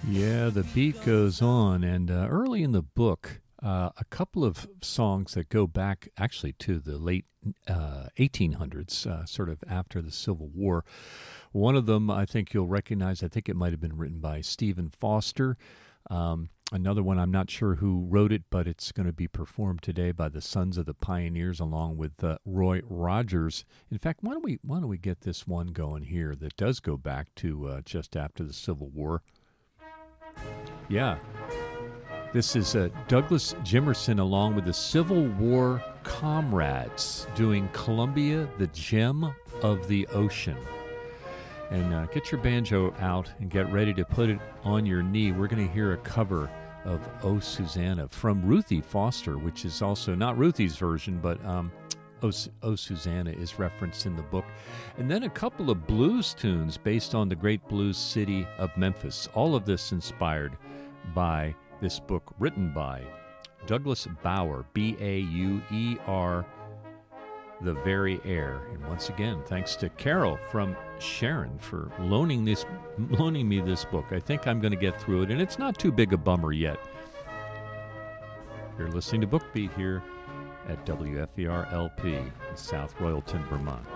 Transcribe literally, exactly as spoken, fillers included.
Yeah, the beat goes on, and uh, early in the book, uh, a couple of songs that go back actually to the late uh, eighteen hundreds, uh, sort of after the Civil War. One of them I think you'll recognize. I think it might have been written by Stephen Foster. Um, another one, I'm not sure who wrote it, but it's going to be performed today by the Sons of the Pioneers along with uh, Roy Rogers. In fact, why don't we why don't we get this one going here that does go back to uh, just after the Civil War? Yeah. This is uh, Douglas Jimerson along with the Civil War Comrades doing Columbia, the Gem of the Ocean. And uh, get your banjo out and get ready to put it on your knee. We're going to hear a cover of Oh Susanna from Ruthie Foster, which is also not Ruthie's version, but um, Oh, oh Susanna is referenced in the book. And then a couple of blues tunes based on the great blues city of Memphis. All of this inspired by this book written by Douglas Bauer, B A U E R, The Very Air. And once again, thanks to Carol from Sharon for loaning this, loaning me this book. I think I'm going to get through it, and it's not too big a bummer yet. You're listening to Book Beat here at W F E R L P in South Royalton, Vermont.